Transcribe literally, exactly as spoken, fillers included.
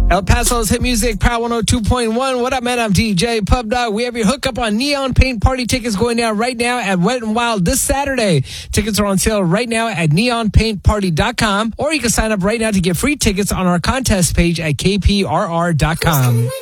El Paso's hit music, Power one oh two point one. What up, man? I'm D J Pub Dog. We have your hookup on Neon Paint Party tickets going down right now at Wet n Wild this Saturday. Tickets are on sale right now at neon paint party dot com, or you can sign up right now to get free tickets on our contest page at k p r r dot com.